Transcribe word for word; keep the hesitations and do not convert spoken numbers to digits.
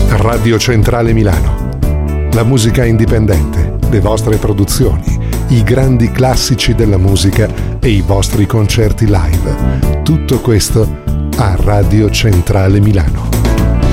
Radio Centrale Milano. La musica indipendente, le vostre produzioni, i grandi classici della musica e i vostri concerti live. Tutto questo a Radio Centrale Milano.